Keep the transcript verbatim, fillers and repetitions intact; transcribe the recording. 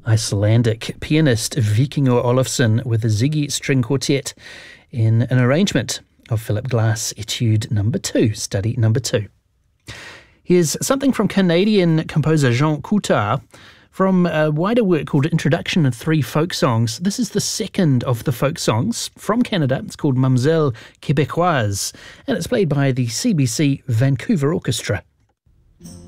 Icelandic pianist Vikingur Olafsson with the Ziggy String Quartet in an arrangement of Philip Glass Etude number two, study number two. Here's something from Canadian composer Jean Coutard from a wider work called Introduction of Three Folk Songs. This is the second of the folk songs from Canada. It's called Mamselle Québécoise, and it's played by the C B C Vancouver Orchestra.